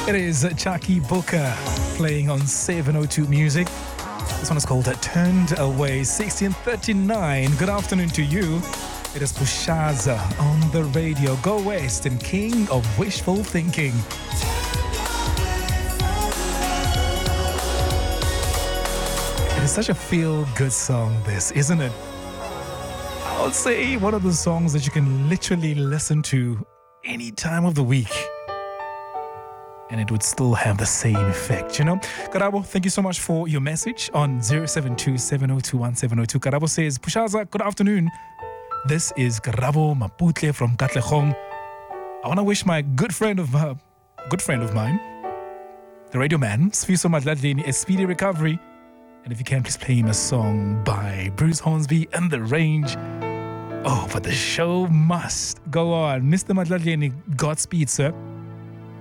It is Chucky Booker playing on 702 Music. This one is called Turned Away, 1639. Good afternoon to you. It is Pushaza on the radio. Go West and King of Wishful Thinking. It is such a feel-good song, this, isn't it? I would say one of the songs that you can literally listen to any time of the week, and it would still have the same effect, you know? Karabo, thank you so much for your message on 072-702-1702. Karabo says, Pushaza, good afternoon. This is Karabo Maputle from Katlehong. I want to wish my good friend of mine, the radio man, Sfiso Madladleni, a speedy recovery. And if you can, please play him a song by Bruce Hornsby and The Range. Oh, but the show must go on. Mr. Madladleni, Godspeed, sir.